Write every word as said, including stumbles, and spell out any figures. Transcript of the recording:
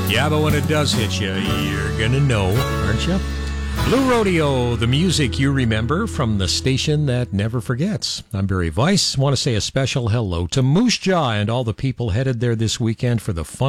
Yeah, but when it does hit you, you're gonna know, aren't you? Blue Rodeo, the music you remember from the station that never forgets. I'm Barry Weiss. Want to say a special hello to Moose Jaw and all the people headed there this weekend for the fun